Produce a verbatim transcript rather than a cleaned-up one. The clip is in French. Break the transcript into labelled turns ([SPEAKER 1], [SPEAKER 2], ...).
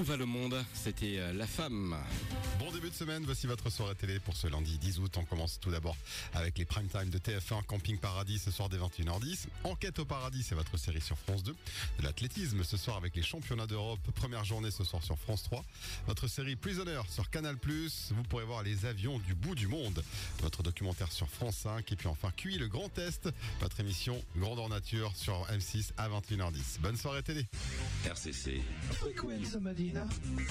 [SPEAKER 1] Où va le monde? C'était La Femme.
[SPEAKER 2] Bon début de semaine, voici votre soirée télé pour ce lundi dix août. On commence tout d'abord avec les prime time de T F un, Camping Paradis ce soir dès vingt et une heures dix. Enquête au paradis, c'est votre série sur France deux. De l'athlétisme ce soir avec les championnats d'Europe, première journée ce soir sur France trois. Votre série Prisoner sur Canal plus, vous pourrez voir les avions du bout du monde. Votre documentaire sur France cinq et puis enfin Q I, le grand test. Votre émission Grandeur Nature sur M six à vingt et une heures dix. Bonne soirée télé.
[SPEAKER 3] R C C.
[SPEAKER 4] Frequenza Medina.